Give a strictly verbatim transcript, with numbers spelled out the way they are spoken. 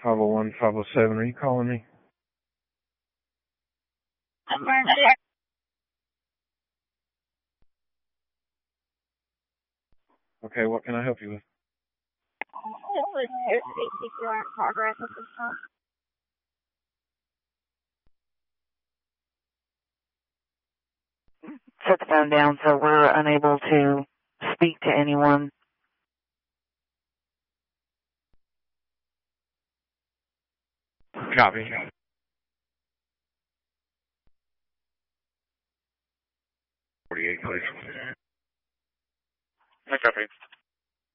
five oh one, five oh seven. Are you calling me? Okay, what can I help you with? Progress at this time. Set the phone down so we're unable to speak to anyone. Copy. forty-eight, please. I copy.